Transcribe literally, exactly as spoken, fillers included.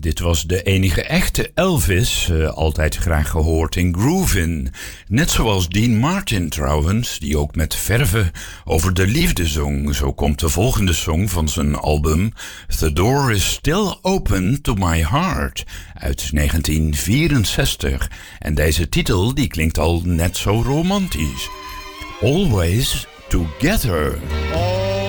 Dit was de enige echte Elvis, uh, altijd graag gehoord in Groovin'. Net zoals Dean Martin trouwens, die ook met verve over de liefde zong. Zo komt de volgende song van zijn album The Door is Still Open to My Heart uit negentien vierenzestig. En deze titel die klinkt al net zo romantisch. Always Together.